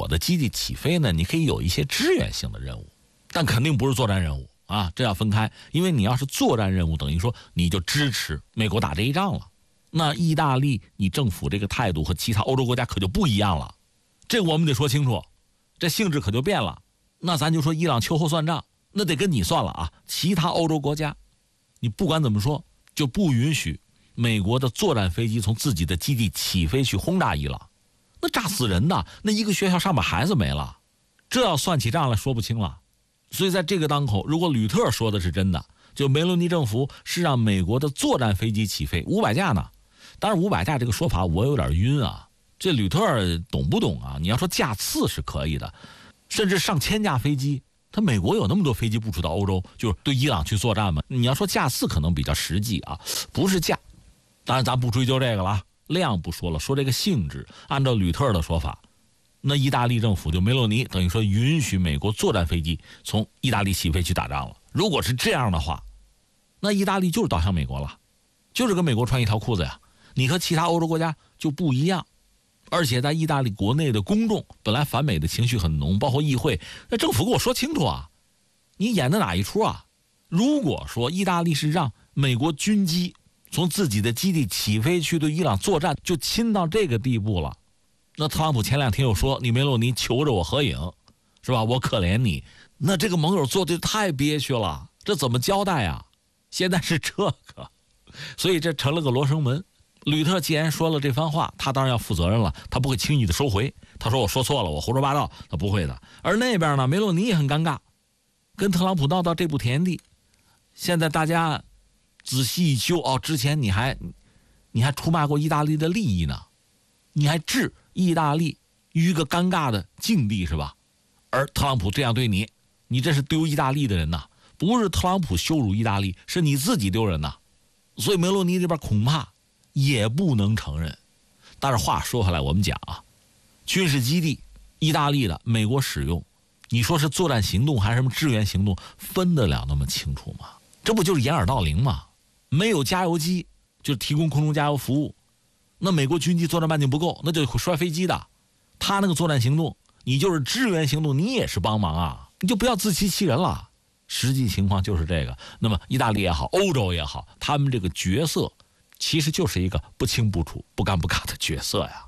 的基地起飞呢，你可以有一些支援性的任务，但肯定不是作战任务啊，这要分开。因为你要是作战任务，等于说你就支持美国打这一仗了。那意大利你政府这个态度和其他欧洲国家可就不一样了，这我们得说清楚，这性质可就变了。那咱就说伊朗秋后算账，那得跟你算了啊。其他欧洲国家，你不管怎么说，就不允许美国的作战飞机从自己的基地起飞去轰炸伊朗，那炸死人的，那一个学校上百孩子没了，这要算起账来说不清了。所以在这个当口，如果吕特说的是真的，就梅洛尼政府是让美国的作战飞机起飞500架呢。当然500架这个说法我有点晕啊，这吕特懂不懂啊？你要说架次是可以的，甚至上千架飞机，他美国有那么多飞机部署到欧洲，就是对伊朗去作战嘛。你要说架次可能比较实际啊，不是架。当然咱不追究这个了，量不说了，说这个性质。按照吕特的说法，那意大利政府就梅洛尼等于说允许美国作战飞机从意大利起飞去打仗了。如果是这样的话，那意大利就是倒向美国了，就是跟美国穿一条裤子呀。你和其他欧洲国家就不一样，而且在意大利国内的公众本来反美的情绪很浓，包括议会，那政府给我说清楚啊，你演的哪一出啊？如果说意大利是让美国军机从自己的基地起飞去对伊朗作战，就亲到这个地步了，那特朗普前2天又说你梅洛尼求着我合影，是吧？我可怜你，那这个盟友做的太憋屈了，这怎么交代啊？现在是这个，所以这成了个罗生门。吕特既然说了这番话，他当然要负责任了，他不会轻易的收回。他说我说错了，我胡说八道，他不会的。而那边呢，梅洛尼也很尴尬，跟特朗普闹到这步田地。现在大家仔细一究，哦，之前你还出卖过意大利的利益呢，你还置意大利于一个尴尬的境地，是吧？而特朗普这样对你，你这是丢意大利的人呐，不是特朗普羞辱意大利，是你自己丢人呐。所以梅洛尼这边恐怕也不能承认。但是话说回来，我们讲啊，军事基地意大利的美国使用，你说是作战行动还是什么支援行动，分得了那么清楚吗？这不就是掩耳盗铃吗？没有加油机就是提供空中加油服务，那美国军机作战半径不够，那就会摔飞机的。他那个作战行动，你就是支援行动，你也是帮忙啊，你就不要自欺欺人了。实际情况就是这个。那么意大利也好，欧洲也好，他们这个角色其实就是一个不清不楚、不干不尬的角色呀。